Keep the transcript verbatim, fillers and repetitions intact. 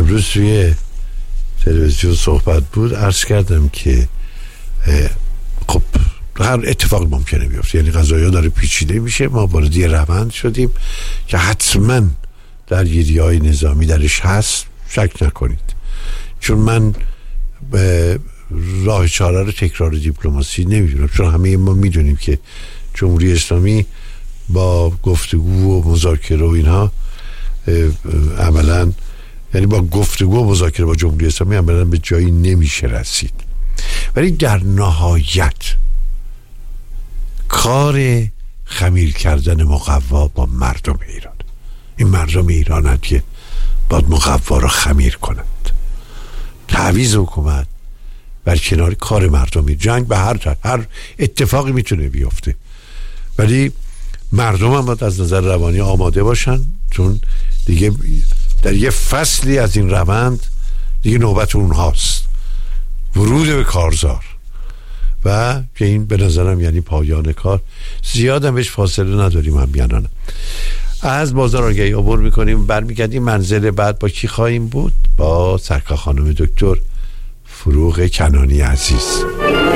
امروز توی تلویزیون صحبت بود، عرض کردم که خب هر اتفاق ممکنه بیفته، یعنی قضایا داره پیچیده میشه، ما وارد یه روند شدیم که حتما درگیری‌های نظامی درش هست، شک نکنید. چون من به راه چاره رو تکرار دیپلماسی نمیدونم، چون همه ما میدونیم که جمهوری اسلامی با گفتگو و مذاکره و اینها عملا، یعنی با گفتگو و مذاکره با جمهوری اسلامی عملا به جایی نمیشه رسید. ولی در نهایت کار خمیر کردن مقوا با مردم ایران، این مردم ایران هست که باید مقوا رو خمیر کنند. تعویض حکومت بر کنار کار مردمی، جنگ به هر طرف، هر اتفاقی میتونه بیفته، ولی مردم هم باید از نظر روانی آماده باشن، چون دیگه در یه فصلی از این روند دیگه نوبت اونهاست، ورود به کارزار، و که این به نظرم یعنی پایان کار. زیادم بهش فاصله نداریم هم بیانانه. از بازار آگهی عبور میکنیم، برمیگردیم. منزل بعد با کی خواهیم بود؟ با سرکار خانم دکتر فروغ کنانی عزیز.